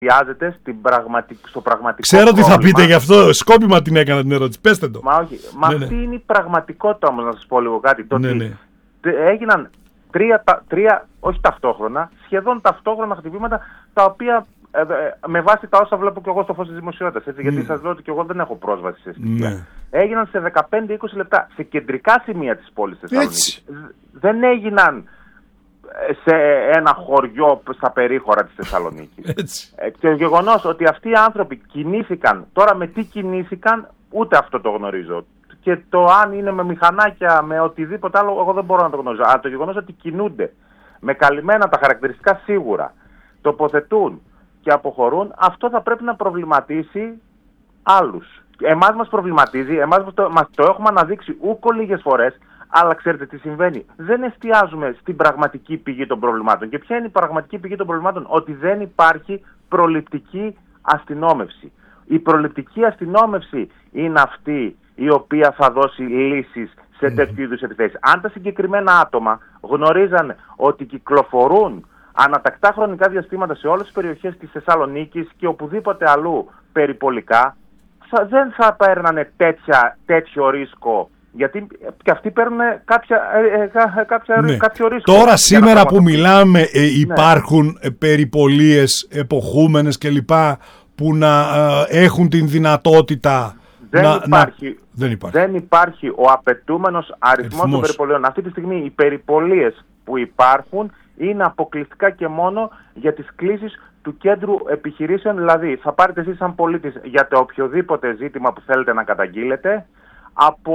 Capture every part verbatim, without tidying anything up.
εστιάζεται στην πραγματικ... στο πραγματικό Ξέρω πρόβλημα. τι θα πείτε γι' αυτό. Σκόπιμα την έκανα την ερώτηση. Πέστε το. Μα όχι. Μα ναι, αυτή ναι. είναι η πραγματικότητα όμως, να σας πω λίγο κάτι. Το ναι, ότι ναι. έγιναν τρία, τρία, όχι ταυτόχρονα, σχεδόν ταυτόχρονα χτυπήματα, τα οποία ε, ε, με βάση τα όσα βλέπω και εγώ στο φως της δημοσιότητας, έτσι, γιατί Mm. σας λέω ότι και εγώ δεν έχω πρόσβαση σε στοιχεία. Ναι. Έγιναν σε δεκαπέντε είκοσι λεπτά σε κεντρικά σημεία της πόλης Θεσσαλονίκης. Δεν έγιναν σε ένα χωριό στα περίχωρα της Θεσσαλονίκης. Ε, και το γεγονός ότι αυτοί οι άνθρωποι κινήθηκαν, τώρα με τι κινήθηκαν, ούτε αυτό το γνωρίζω. Και το αν είναι με μηχανάκια, με οτιδήποτε άλλο, εγώ δεν μπορώ να το γνωρίζω. Αλλά το γεγονός ότι κινούνται με καλυμμένα τα χαρακτηριστικά σίγουρα, τοποθετούν και αποχωρούν, αυτό θα πρέπει να προβληματίσει άλλους. Εμάς μας προβληματίζει, εμάς μας το, μας το έχουμε αναδείξει ούκο λίγες φορές, αλλά ξέρετε τι συμβαίνει. Δεν εστιάζουμε στην πραγματική πηγή των προβλημάτων. Και ποια είναι η πραγματική πηγή των προβλημάτων? Ότι δεν υπάρχει προληπτική αστυνόμευση. Η προληπτική αστυνόμευση είναι αυτή η οποία θα δώσει λύσεις σε τέτοιου είδους επιθέσεις. Αν τα συγκεκριμένα άτομα γνωρίζαν ότι κυκλοφορούν ανατακτά χρονικά διαστήματα σε όλες τις περιοχές της Θεσσαλονίκης και οπουδήποτε αλλού περιπολικά, θα, δεν θα παίρνανε τέτοια, τέτοιο ρίσκο. Γιατί και αυτοί παίρνουν κάποια, ε, ε, κάποια, ναι. κάποιο ρίσκο. Τώρα σήμερα που μιλάμε ε, υπάρχουν ναι. περιπολίες εποχούμενες κλπ. Που να ε, έχουν την δυνατότητα δεν, να, υπάρχει, να... δεν υπάρχει. Δεν υπάρχει ο απαιτούμενος αριθμός Αριθμός. των περιπολιών. Αυτή τη στιγμή οι περιπολίες που υπάρχουν είναι αποκλειστικά και μόνο για τις κλήσεις του κέντρου επιχειρήσεων. Δηλαδή θα πάρετε εσείς σαν πολίτης για το οποιοδήποτε ζήτημα που θέλετε να καταγγείλετε, από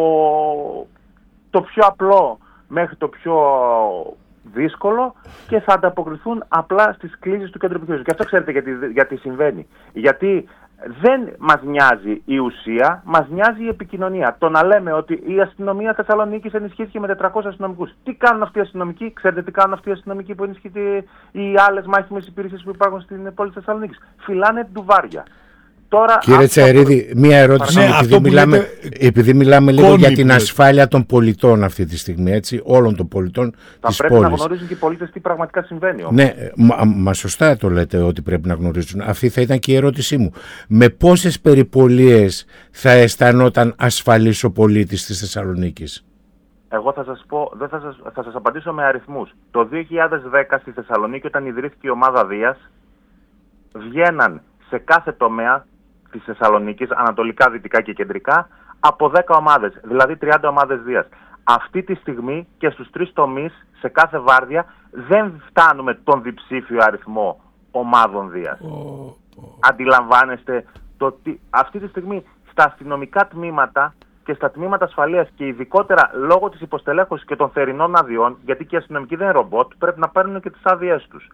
το πιο απλό μέχρι το πιο δύσκολο, και θα ανταποκριθούν απλά στις κλήσεις του κέντρου επιχειρήσεων. Και αυτό ξέρετε γιατί, γιατί συμβαίνει. Γιατί δεν μας νοιάζει η ουσία, μας νοιάζει η επικοινωνία. Το να λέμε ότι η αστυνομία Θεσσαλονίκης ενισχύθηκε με τετρακόσιους αστυνομικούς. Τι κάνουν αυτοί οι αστυνομικοί? Ξέρετε τι κάνουν αυτοί οι αστυνομικοί που ενισχύεται οι άλλες μάχημες υπηρεσίες που υπάρχουν στην πόλη της Θεσσαλονίκης? Φυλάνε ντουβάρια. Τώρα, κύριε Τσαερίδη, μία ερώτηση, ναι, επειδή, μιλάμε, λέτε... επειδή μιλάμε λίγο για την ασφάλεια των πολιτών αυτή τη στιγμή, έτσι, όλων των πολιτών της πόλης. Θα πρέπει να γνωρίζουν και οι πολίτες τι πραγματικά συμβαίνει όμως. Ναι, μα, μα σωστά το λέτε ότι πρέπει να γνωρίζουν. Αυτή θα ήταν και η ερώτησή μου. Με πόσες περιπολίες θα αισθανόταν ασφαλής ο πολίτης της Θεσσαλονίκης? Εγώ θα σας πω, δεν θα σας, θα σας απαντήσω με αριθμούς. Το δύο χιλιάδες δέκα στη Θεσσαλονίκη, όταν ιδρύθηκε η ομάδα Δίας, βγαίναν σε κάθε τομέα της Θεσσαλονίκης, ανατολικά, δυτικά και κεντρικά, από δέκα ομάδες, δηλαδή τριάντα ομάδες Δίας. Αυτή τη στιγμή και στους τρεις τομείς, σε κάθε βάρδια, δεν φτάνουμε τον διψήφιο αριθμό ομάδων Δίας. Oh, oh. Αντιλαμβάνεστε το ότι αυτή τη στιγμή στα αστυνομικά τμήματα και στα τμήματα ασφαλείας, και ειδικότερα λόγω της υποστελέχωσης και των θερινών αδειών, γιατί και οι αστυνομικοί δεν είναι ρομπότ, πρέπει να παίρνουν και τις άδειές τους.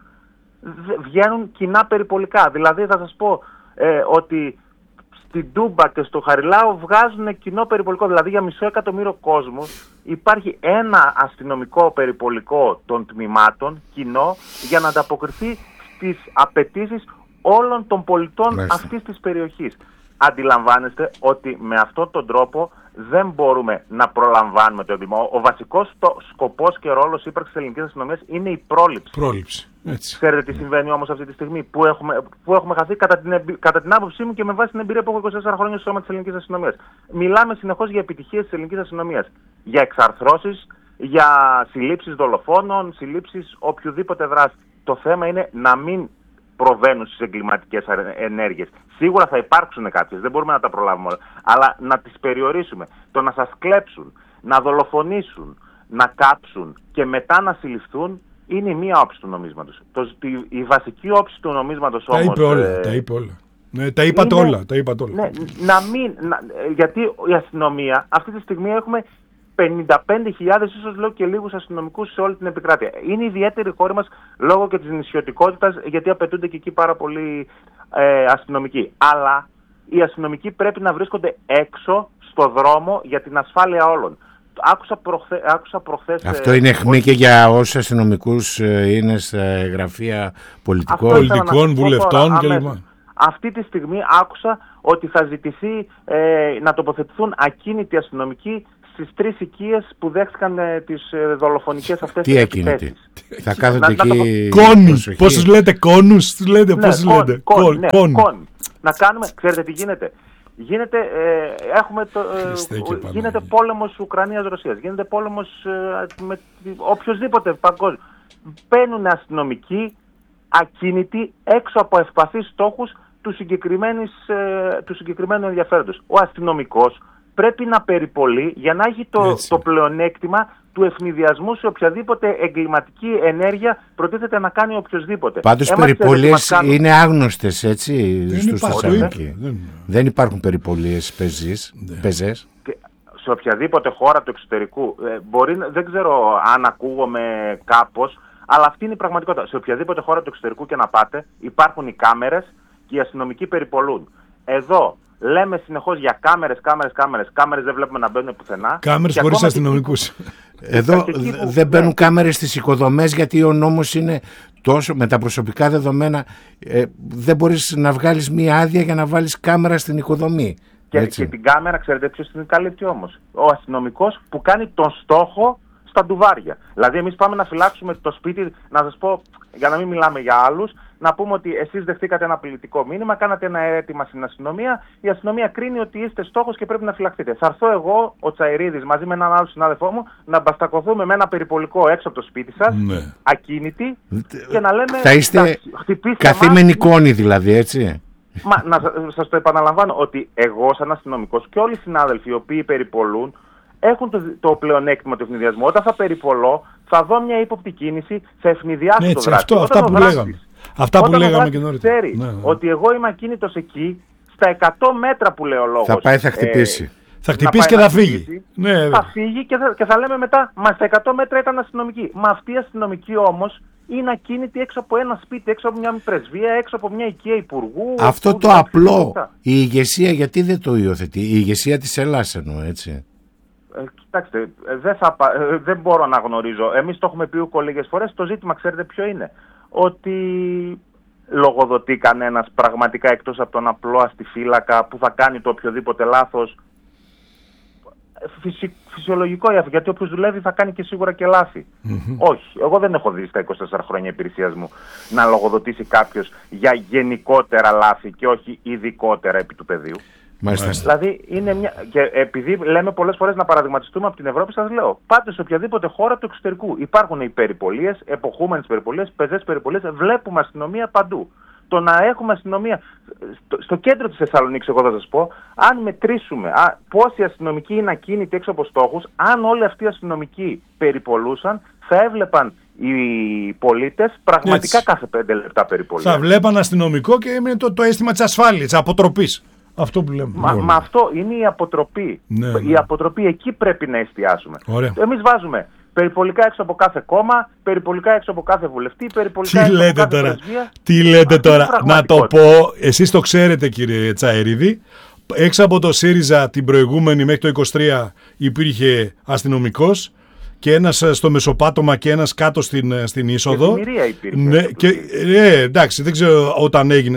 Βγαίνουν κοινά περιπολικά. Δηλαδή θα σας πω ε, ότι στην Τούμπα και στο Χαριλάου βγάζουν κοινό περιπολικό. Δηλαδή για μισό εκατομμύριο κόσμου υπάρχει ένα αστυνομικό περιπολικό των τμήματων κοινό, για να ανταποκριθεί στις απαιτήσεις όλων των πολιτών Μάλιστα. αυτής της περιοχής. Αντιλαμβάνεστε ότι με αυτόν τον τρόπο δεν μπορούμε να προλαμβάνουμε το έγκλημα. Ο βασικός σκοπός και ρόλος ύπαρξης της ελληνικής αστυνομίας είναι η πρόληψη. Πρόληψη. Έτσι. Ξέρετε τι συμβαίνει όμως αυτή τη στιγμή, που έχουμε, που έχουμε χαθεί κατά την, εμπει... κατά την άποψή μου και με βάση την εμπειρία που έχω είκοσι τέσσερα χρόνια στο σώμα της ελληνικής αστυνομίας. Μιλάμε συνεχώς για επιτυχίες της ελληνικής αστυνομίας. Για εξαρθρώσεις, για συλλήψεις δολοφόνων, συλλήψεις οποιοδήποτε δράση. Το θέμα είναι να μην προβαίνουν στις εγκληματικές ενέργειες. Σίγουρα θα υπάρξουν κάποιες, δεν μπορούμε να τα προλάβουμε όλα, αλλά να τις περιορίσουμε. Το να σας κλέψουν, να δολοφονήσουν, να κάψουν και μετά να συλληφθούν είναι η μία όψη του νομίσματος. Το, η, η βασική όψη του νομίσματος όμως... Τα είπε όλα, ε, τα είπε όλα. Ναι, τα είπατε είναι, όλα, τα είπατε όλα. Ναι, να μην, να, γιατί η αστυνομία, αυτή τη στιγμή έχουμε πενήντα πέντε χιλιάδες, ίσως λέω και λίγους αστυνομικούς σε όλη την επικράτεια. Είναι ιδιαίτερη η χώρα μας λόγω και της νησιωτικότητας, γιατί απαιτούνται και εκεί πάρα πολλοί ε, αστυνομικοί. Αλλά οι αστυνομικοί πρέπει να βρίσκονται έξω στο δρόμο για την ασφάλεια όλων. Άκουσα, προχθέ, άκουσα προχθές... Αυτό είναι αιχμή και για όσους αστυνομικούς είναι στα γραφεία πολιτικών, πολιτικών βουλευτών κλπ. Αυτή τη στιγμή άκουσα ότι θα ζητηθεί ε, να τοποθετηθούν ακίνητοι αστυνομικοί στις τρεις οικίες που δέχτηκαν ε, τις ε, δολοφονικές αυτές τις επιθέσεις. Θα κάθονται εκεί... Κόνοι, πώς τους λέτε, κόνους, τους λέτε, πώς τους λέτε. Κόνοι, ναι, κόνοι. Να κάνουμε, ξέρετε τι γίνεται. Γίνεται, ε, έχουμε το, ε, γίνεται πόλεμος Ουκρανίας-Ρωσίας, γίνεται πόλεμος ε, με οποιοσδήποτε παγκόσμιο. Μπαίνουν αστυνομικοί ακίνητοι έξω από ευπαθείς στόχους του, ε, του συγκεκριμένου ενδιαφέροντος. Ο αστυνομικός πρέπει να περιπολεί για να έχει το, το πλεονέκτημα του ευνηδιασμού σε οποιαδήποτε εγκληματική ενέργεια προτίθεται να κάνει οποιοσδήποτε. Πάντως περιπολίες κάνουν... είναι άγνωστες, έτσι, στους Θεσσαλονίκη. Δεν... δεν υπάρχουν περιπολίες πεζές. Σε οποιαδήποτε χώρα του εξωτερικού, ε, μπορεί, δεν ξέρω αν ακούγομαι κάπως, αλλά αυτή είναι η πραγματικότητα. Σε οποιαδήποτε χώρα του εξωτερικού και να πάτε, υπάρχουν οι κάμερες και οι αστυνομικοί περιπολούν. Εδώ λέμε συνεχώς για κάμερες, κάμερες, κάμερες. Κάμερες δεν βλέπουμε να μπαίνουν πουθενά. Κάμερες χωρίς αστυνομικούς. Εδώ δεν μπαίνουν ναι. κάμερες στις οικοδομές, γιατί ο νόμος είναι τόσο με τα προσωπικά δεδομένα. Ε, δεν μπορείς να βγάλεις μία άδεια για να βάλεις κάμερα στην οικοδομή. Και, και την κάμερα, ξέρετε ποιος την καλύπτει όμως? Ο αστυνομικός που κάνει τον στόχο στα ντουβάρια. Δηλαδή, εμείς πάμε να φυλάξουμε το σπίτι, να σας πω, για να μην μιλάμε για άλλους, να πούμε ότι εσείς δεχτήκατε ένα απειλητικό μήνυμα, κάνατε ένα αίτημα στην αστυνομία, η αστυνομία κρίνει ότι είστε στόχος και πρέπει να φυλαχθείτε. Θα έρθω εγώ, ο Τσαϊρίδης, μαζί με έναν άλλο συνάδελφό μου, να μπαστακωθούμε με ένα περιπολικό έξω από το σπίτι σας, ναι. ακίνητοι, και να λέμε. Θα είστε καθήμενοι κόνοι, δηλαδή, έτσι. Μα να σας το επαναλαμβάνω ότι εγώ, σαν αστυνομικός, και όλοι οι συνάδελφοι οι οποίοι περιπολούν, έχουν το, το πλεονέκτημα του ευνηδιασμού. Όταν θα περιπολώ, θα δω μια ύποπτη κίνηση, θα ευνηδιάσω ναι, το δράστη. Αυτό, αυτά που δράστης, λέγαμε. Αυτά που λέγαμε και νωρίτερα. Ξέρει ναι, ναι. ότι εγώ είμαι ακίνητος εκεί, στα εκατό μέτρα που λέει ο λόγος. Θα πάει, θα χτυπήσει. Ε, θα χτυπήσει και θα φύγει. Ναι, θα φύγει και θα, και θα λέμε μετά, μα στα εκατό μέτρα ήταν αστυνομική. Μα αυτή η αστυνομική όμως είναι ακίνητη έξω από ένα σπίτι, έξω από μια πρεσβεία, έξω από μια οικία υπουργού. Αυτό το απλό, η ηγεσία γιατί δεν το υιοθετεί? Η ηγεσία της Ελλάδας εννοώ, έτσι. Ε, κοιτάξτε, δεν, θα, δεν μπορώ να γνωρίζω. Εμείς το έχουμε πει ούκο λίγες φορές. Το ζήτημα, ξέρετε ποιο είναι? Ότι λογοδοτεί κανένας πραγματικά, εκτός από τον απλό αστιφύλακα που θα κάνει το οποιοδήποτε λάθος? Φυσι, φυσιολογικό, γιατί όποιος δουλεύει θα κάνει και σίγουρα και λάθη. Mm-hmm. Όχι, εγώ δεν έχω δει στα είκοσι τέσσερα χρόνια υπηρεσίας μου να λογοδοτήσει κάποιος για γενικότερα λάθη και όχι ειδικότερα επί του πεδίου. Μάλιστα. Δηλαδή, είναι μια... και επειδή λέμε πολλές φορές να παραδειγματιστούμε από την Ευρώπη, σας λέω, πάτε σε οποιαδήποτε χώρα του εξωτερικού. Υπάρχουν οι περιπολίες, εποχούμενες περιπολίες, πεζές περιπολίες, βλέπουμε αστυνομία παντού. Το να έχουμε αστυνομία στο, στο κέντρο της Θεσσαλονίκης, εγώ θα σας πω, αν μετρήσουμε α, πόσοι αστυνομικοί είναι ακίνητοι έξω από στόχους, αν όλοι αυτοί οι αστυνομικοί περιπολούσαν, θα έβλεπαν οι πολίτες πραγματικά έτσι. Κάθε πέντε λεπτά περιπολία. Θα βλέπαν αστυνομικό και είναι το, το αίσθημα της ασφάλειας, της αποτροπής. Αυτό που λέμε. Μα, μα αυτό είναι η αποτροπή. Ναι, ναι. Η αποτροπή, εκεί πρέπει να εστιάσουμε. Εμείς βάζουμε περιπολικά έξω από κάθε κόμμα, περιπολικά έξω από κάθε βουλευτή, περιπολικά τι έξω λέτε από κάθε τώρα, πρεσβεία. Τι λέτε τώρα, να το πω, εσείς το ξέρετε κύριε Τσαερίδη, έξω από το ΣΥΡΙΖΑ την προηγούμενη μέχρι το είκοσι τρία υπήρχε αστυνομικός και ένας στο μεσοπάτωμα και ένας κάτω στην, στην είσοδο. Υπήρχε, ναι, και, ε, εντάξει, δεν ξέρω όταν έγινε.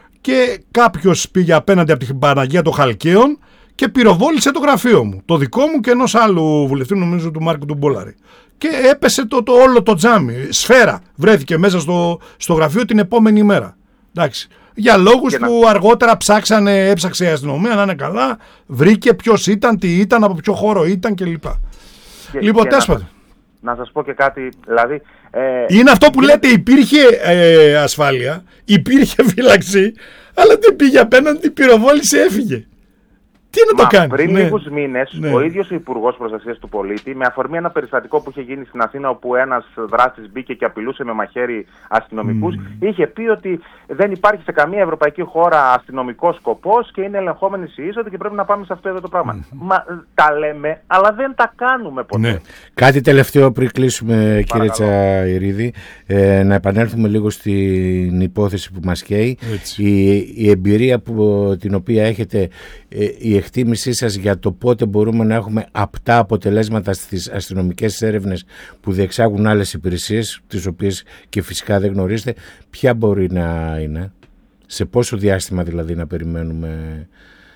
Και κάποιος πήγε απέναντι από την Παναγία των Χαλκαίων και πυροβόλησε το γραφείο μου. Το δικό μου και ενός άλλου βουλευτή, νομίζω του Μάρκου του Μπόλαρη. Και έπεσε το, το όλο το τζάμι. Σφαίρα βρέθηκε μέσα στο, στο γραφείο την επόμενη μέρα. Εντάξει. Για λόγους που να... αργότερα ψάξανε, έψαξε η αστυνομία να είναι καλά, βρήκε ποιος ήταν, τι ήταν, από ποιο χώρο ήταν κλπ. Λοιπόν, τέσπατα. Να σας πω και κάτι, δηλαδή... Ε, είναι αυτό που λέτε, υπήρχε ε, ασφάλεια, υπήρχε φύλαξη, αλλά δεν πήγε απέναντι, πυροβόλησε, έφυγε. Τι να το κάνει. Πριν ναι. λίγους μήνες, ναι. ο ίδιος ο Υπουργός Προστασίας του Πολίτη, με αφορμή ένα περιστατικό που είχε γίνει στην Αθήνα, όπου ένας δράστης μπήκε και απειλούσε με μαχαίρι αστυνομικούς, mm. είχε πει ότι δεν υπάρχει σε καμία ευρωπαϊκή χώρα αστυνομικός σκοπός και είναι ελεγχόμενη η είσοδο και πρέπει να πάμε σε αυτό εδώ το πράγμα. Mm. Μα τα λέμε, αλλά δεν τα κάνουμε ποτέ. Ναι. Κάτι τελευταίο πριν κλείσουμε, κύριε Τσαερίδη, ε, να επανέλθουμε λίγο στην υπόθεση που μας καίει. Η, η εμπειρία που, την οποία έχετε, ε, η εκτίμησή σας για το πότε μπορούμε να έχουμε απτά αποτελέσματα στις αστυνομικές έρευνες που διεξάγουν άλλες υπηρεσίες, τις οποίες και φυσικά δεν γνωρίζετε, ποια μπορεί να είναι, σε πόσο διάστημα δηλαδή να περιμένουμε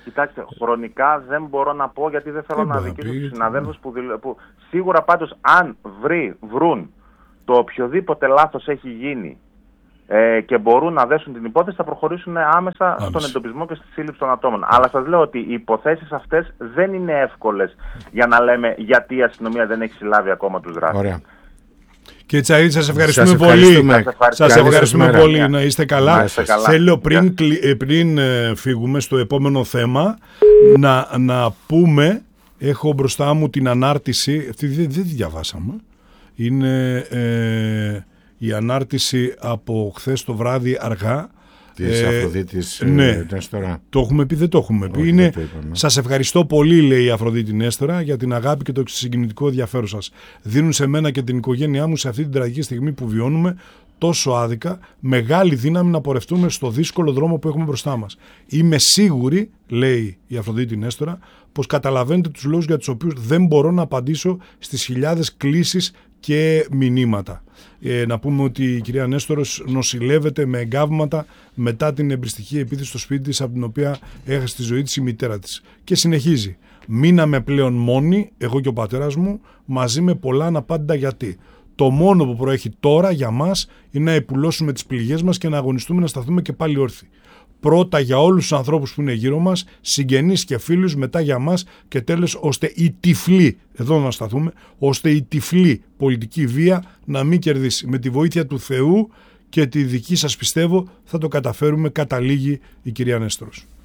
Κοιτάξτε, χρονικά δεν μπορώ να πω, γιατί δεν θέλω δεν να αδικήσω τους συναδέλφους που, δηλ... που σίγουρα πάντως αν βρει, βρουν το οποιοδήποτε λάθος έχει γίνει ε, και μπορούν να δέσουν την υπόθεση, θα προχωρήσουν άμεσα, άμεσα. στον εντοπισμό και στη σύλληψη των ατόμων. Yeah. Αλλά σας λέω ότι οι υποθέσεις αυτές δεν είναι εύκολες για να λέμε γιατί η αστυνομία δεν έχει συλλάβει ακόμα τους δράστες. Ωραία. Κύριε Τσαΐδη, σας ευχαριστούμε σας πολύ. Ευχαριστούμε. Σας ευχαριστούμε πολύ. Να, να είστε καλά. Να είστε καλά. Θέλω πριν, yeah. πριν ε, φύγουμε στο επόμενο θέμα να, να πούμε, έχω μπροστά μου την ανάρτηση, αυτή δεν, δεν τη διαβάσαμε, είναι ε, η ανάρτηση από χθες το βράδυ αργά. Της ε, Αφροδίτης ναι, Νέστορα. Το έχουμε πει, δεν το έχουμε πει. Είναι, σας ευχαριστώ πολύ, λέει η Αφροδίτη Νέστορα, για την αγάπη και το συγκινητικό ενδιαφέρον σας. Δίνουν σε μένα και την οικογένειά μου σε αυτή την τραγική στιγμή που βιώνουμε τόσο άδικα, μεγάλη δύναμη να πορευτούμε στο δύσκολο δρόμο που έχουμε μπροστά μας. Είμαι σίγουρη, λέει η Αφροδίτη Νέστορα, πως καταλαβαίνετε τους λόγους για τους οποίους δεν μπορώ να απαντήσω στις χιλιάδες κλήσεις και μηνύματα. Ε, να πούμε ότι η κυρία Νέστορος νοσηλεύεται με εγκάβματα μετά την εμπριστική επίθεση στο σπίτι της, από την οποία έχασε τη ζωή της η μητέρα της. Και συνεχίζει. Μείναμε πλέον μόνοι, εγώ και ο πατέρας μου, μαζί με πολλά αναπάντητα γιατί. Το μόνο που προέχει τώρα για μας είναι να επουλώσουμε τις πληγές μας και να αγωνιστούμε να σταθούμε και πάλι όρθιοι. Πρώτα για όλους τους ανθρώπους που είναι γύρω μας, συγγενείς και φίλους, μετά για μας και τέλος ώστε η τυφλή, εδώ να σταθούμε, ώστε η τυφλή πολιτική βία να μην κερδίσει. Με τη βοήθεια του Θεού και τη δική σας πιστεύω θα το καταφέρουμε, καταλήγει η κυρία Νέστορος.